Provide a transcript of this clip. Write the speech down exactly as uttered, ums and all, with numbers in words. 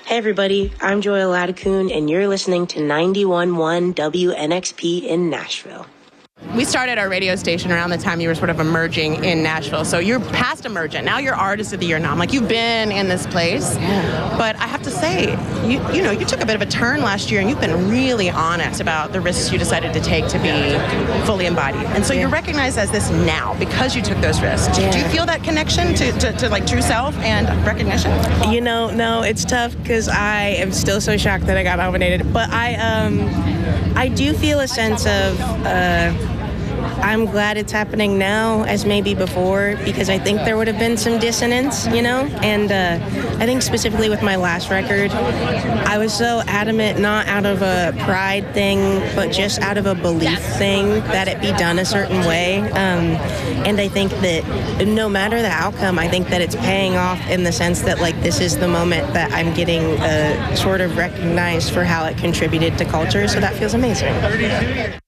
Hey everybody, I'm Joel Ladakun, and you're listening to ninety-one point one W N X P in Nashville. We started our radio station around the time you were sort of emerging in Nashville. So you're past emergent. Now you're Artist of the Year nom. Like, you've been in this place. Yeah. But I have to say, you you know, you took a bit of a turn last year, and you've been really honest about the risks you decided to take to be fully embodied. And so yeah. you're recognized as this now because you took those risks. Yeah. Do you feel that connection to, to, to, like, true self and recognition? You know, no, it's tough because I am still so shocked that I got nominated. But I, um, I do feel a sense of... Uh, I'm glad it's happening now as maybe before, because I think there would have been some dissonance, you know? And uh, I think specifically with my last record, I was so adamant, not out of a pride thing, but just out of a belief thing that it be done a certain way. Um, and I think that no matter the outcome, I think that it's paying off in the sense that, like, this is the moment that I'm getting uh, sort of recognized for how it contributed to culture. So that feels amazing.